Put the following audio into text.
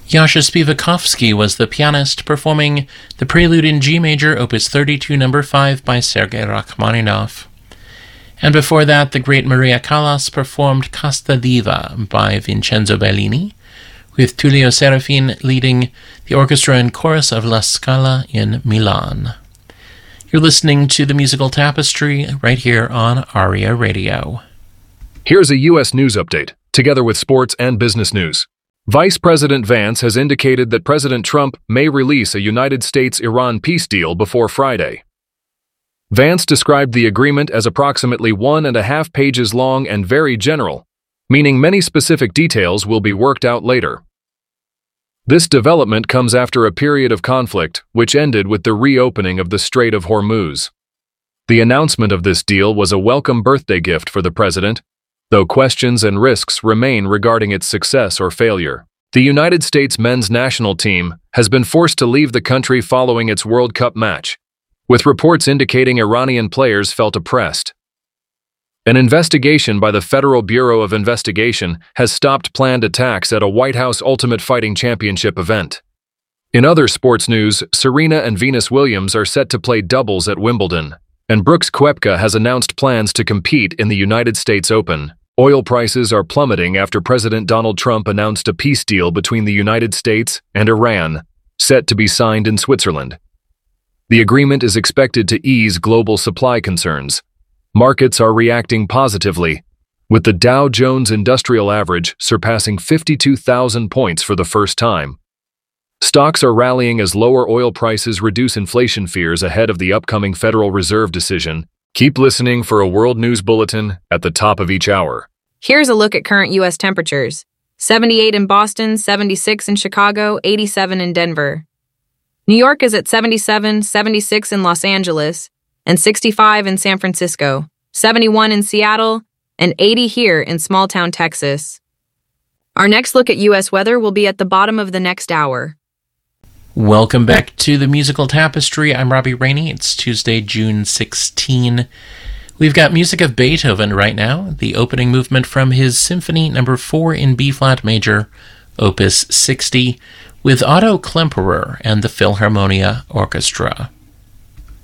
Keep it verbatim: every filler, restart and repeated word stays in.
Yasha Spivakovsky was the pianist performing the Prelude in G major, opus thirty-two, number five by Sergei Rachmaninoff. And before that, the great Maria Callas performed Casta Diva by Vincenzo Bellini, with Tullio Serafin leading the orchestra and chorus of La Scala in Milan. You're listening to the Musical Tapestry right here on ARIA Radio. Here's a U S news update, together with sports and business news. Vice President Vance has indicated that President Trump may release a United States-Iran peace deal before Friday. Vance described the agreement as approximately one and a half pages long and very general, meaning many specific details will be worked out later. This development comes after a period of conflict, which ended with the reopening of the Strait of Hormuz. The announcement of this deal was a welcome birthday gift for the president, though questions and risks remain regarding its success or failure. The United States men's national team has been forced to leave the country following its World Cup match, with reports indicating Iranian players felt oppressed. An investigation by the Federal Bureau of Investigation has stopped planned attacks at a White House Ultimate Fighting Championship event. In other sports news, Serena and Venus Williams are set to play doubles at Wimbledon, and Brooks Koepka has announced plans to compete in the United States Open. Oil prices are plummeting after President Donald Trump announced a peace deal between the United States and Iran, set to be signed in Switzerland. The agreement is expected to ease global supply concerns. Markets are reacting positively, with the Dow Jones Industrial Average surpassing fifty-two thousand points for the first time. Stocks are rallying as lower oil prices reduce inflation fears ahead of the upcoming Federal Reserve decision. Keep listening for a World News Bulletin at the top of each hour. Here's a look at current U S temperatures. seventy-eight in Boston, seventy-six in Chicago, eighty-seven in Denver. New York is at seventy-seven, seventy-six in Los Angeles, and sixty-five in San Francisco, seventy-one in Seattle, and eighty here in small-town Texas. Our next look at U S weather will be at the bottom of the next hour. Welcome back to the Musical Tapestry. I'm Robbie Rainey. It's Tuesday, June sixteenth. We've got music of Beethoven right now, the opening movement from his Symphony Number four in B-flat major, Opus sixty, with Otto Klemperer and the Philharmonia Orchestra.